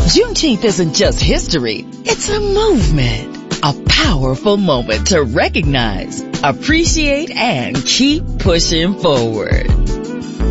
Juneteenth isn't just history, it's a movement. A powerful moment to recognize, appreciate, and keep pushing forward.